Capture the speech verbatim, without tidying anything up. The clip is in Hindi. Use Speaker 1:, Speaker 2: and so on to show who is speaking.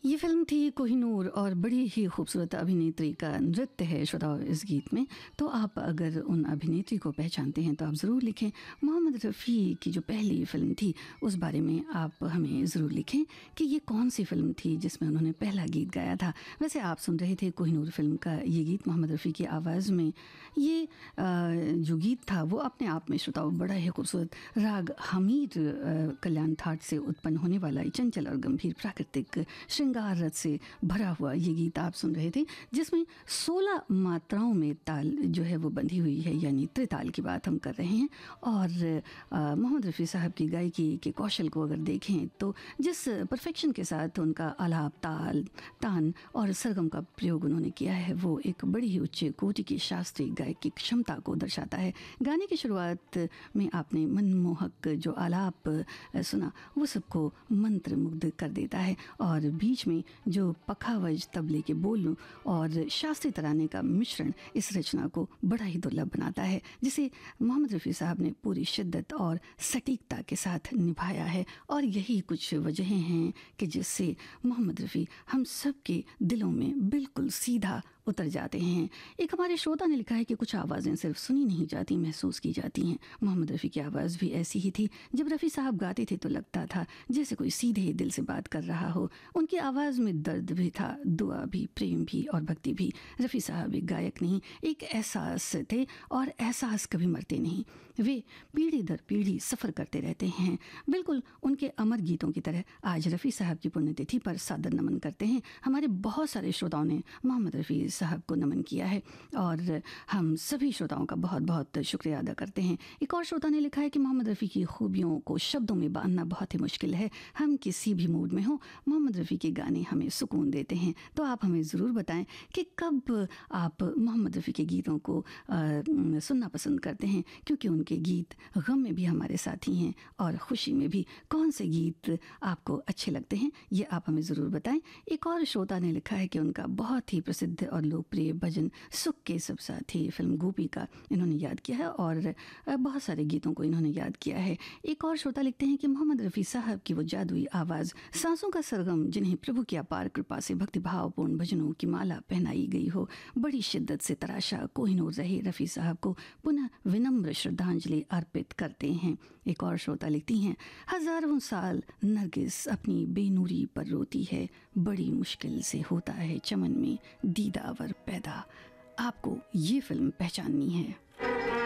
Speaker 1: ये फिल्म थी कोहिनूर और बड़ी ही खूबसूरत अभिनेत्री का नृत्य है श्रोताओ इस गीत में। तो आप अगर उन अभिनेत्री को पहचानते हैं तो आप ज़रूर लिखें। मोहम्मद रफ़ी की जो पहली फ़िल्म थी उस बारे में आप हमें ज़रूर लिखें कि ये कौन सी फ़िल्म थी जिसमें उन्होंने पहला गीत गाया था। वैसे आप सुन रहे थे कोहिनूर फ़िल्म का ये गीत मोहम्मद रफ़ी की आवाज़ में। ये जो गीत था वो अपने आप में श्रोताओ बड़ा ही खूबसूरत राग हमीर कल्याण थाट से उत्पन्न होने वाला चंचल और गंभीर प्राकृतिक श्रृंगार रस से भरा हुआ ये गीत आप सुन रहे थे, जिसमें सोलह मात्राओं में ताल जो है वो बंधी हुई है, यानी त्रिताल की बात हम कर रहे हैं। और मोहम्मद रफ़ी साहब की गायकी के कौशल को अगर देखें तो जिस परफेक्शन के साथ उनका आलाप, ताल, तान और सरगम का प्रयोग उन्होंने किया है वो एक बड़ी ही उच्च कोटि की शास्त्रीय गायक की क्षमता को दर्शाता है। गाने की शुरुआत में आपने मनमोहक जो आलाप सुना वो सबको मंत्रमुग्ध कर देता है, और बीच में जो पखावज तबले के बोल और शास्त्रीय तराने का मिश्रण इस रचना को बड़ा ही दुर्लभ बनाता है, जिसे मोहम्मद रफ़ी साहब ने पूरी शिद्दत और सटीकता के साथ निभाया है। और यही कुछ वजहें हैं कि जिससे मोहम्मद रफ़ी हम सब के दिलों में बिल्कुल सीधा उतर जाते हैं। एक हमारे श्रोता ने लिखा है कि कुछ आवाज़ें सिर्फ सुनी नहीं जाती, महसूस की जाती हैं। मोहम्मद रफ़ी की आवाज़ भी ऐसी ही थी। जब रफ़ी साहब गाते थे तो लगता था जैसे कोई सीधे दिल से बात कर रहा हो। उनकी आवाज़ में दर्द भी था, दुआ भी, प्रेम भी और भक्ति भी। रफ़ी साहब एक गायक नहीं, एक एहसास थे, और एहसास कभी मरते नहीं। वे पीढ़ी दर पीढ़ी सफ़र करते रहते हैं, बिल्कुल उनके अमर गीतों की तरह। आज रफ़ी साहब की पुण्यतिथि पर सादर नमन करते हैं। हमारे बहुत सारे श्रोताओं ने मोहम्मद रफ़ी साहब को नमन किया है और हम सभी श्रोताओं का बहुत बहुत शुक्रिया अदा करते हैं। एक और श्रोता ने लिखा है कि मोहम्मद रफ़ी की खूबियों को शब्दों में बांधना बहुत ही मुश्किल है। हम किसी भी मूड में हो, मोहम्मद रफ़ी के गाने हमें सुकून देते हैं। तो आप हमें ज़रूर बताएं कि कब आप मोहम्मद रफ़ी के गीतों को आ, सुनना पसंद करते हैं, क्योंकि उनके गीत गम में भी हमारे साथी हैं और खुशी में भी। कौन से गीत आपको अच्छे लगते हैं ये आप हमें ज़रूर बताएं। एक और श्रोता ने लिखा है कि उनका बहुत ही प्रसिद्ध और लोकप्रिय भजन सुख के सब साथी फिल्म गोपी का इन्होंने याद किया है, और बहुत सारे गीतों को इन्होंने याद किया है। एक और श्रोता लिखते हैं कि मोहम्मद रफ़ी साहब की वो जादुई आवाज़, सांसों का सरगम, जिन्हें प्रभु की अपार कृपा से भक्तिभावपूर्ण भजनों की माला पहनाई गई हो, बड़ी शिद्दत से तराशा कोहिनूर रहे रफ़ी साहब को पुनः विनम्र श्रद्धांजलि अर्पित करते हैं। एक और श्रोता लिखती हैं, हजारों साल नरगिस अपनी बेनूरी पर रोती है, बड़ी मुश्किल से होता है चमन में दीदावर पैदा। आपको ये फिल्म पहचाननी है।